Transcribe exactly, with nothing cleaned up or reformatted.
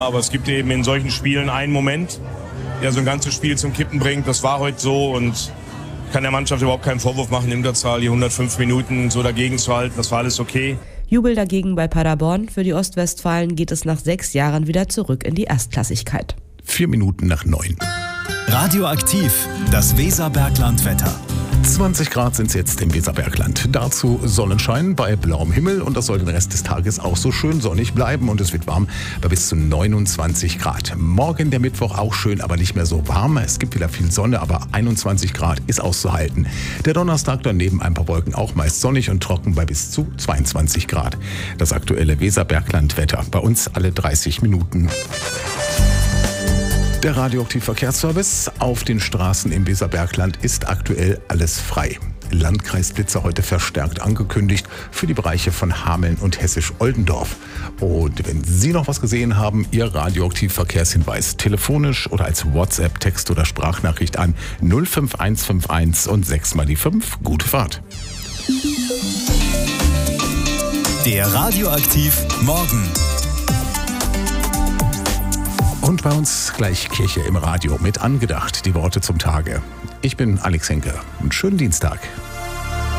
Aber es gibt eben in solchen Spielen einen Moment, der so ein ganzes Spiel zum Kippen bringt. Das war heute so und kann der Mannschaft überhaupt keinen Vorwurf machen, in Unterzahl die hundertfünf Minuten so dagegen zu halten. Das war alles okay. Jubel dagegen bei Paderborn. Für die Ostwestfalen geht es nach sechs Jahren wieder zurück in die Erstklassigkeit. Vier Minuten nach neun. Radioaktiv, das Weserbergland-Wetter. zwanzig Grad sind es jetzt im Weserbergland. Dazu Sonnenschein bei blauem Himmel und das soll den Rest des Tages auch so schön sonnig bleiben und es wird warm bei bis zu neunundzwanzig Grad. Morgen der Mittwoch auch schön, aber nicht mehr so warm. Es gibt wieder viel Sonne, aber einundzwanzig Grad ist auszuhalten. Der Donnerstag dann neben ein paar Wolken auch meist sonnig und trocken bei bis zu zweiundzwanzig Grad. Das aktuelle Weserbergland-Wetter bei uns alle dreißig Minuten. Der Radioaktiv-Verkehrsservice auf den Straßen im Weserbergland ist aktuell alles frei. Landkreisblitzer heute verstärkt angekündigt für die Bereiche von Hameln und Hessisch-Oldendorf. Und wenn Sie noch was gesehen haben, Ihr Radioaktiv-Verkehrshinweis telefonisch oder als WhatsApp, Text oder Sprachnachricht an null fünf eins fünf eins und sechs mal die fünf. Gute Fahrt. Der Radioaktiv Morgen. Und bei uns gleich Kirche im Radio mit angedacht, die Worte zum Tage. Ich bin Alex Henke und schönen Dienstag.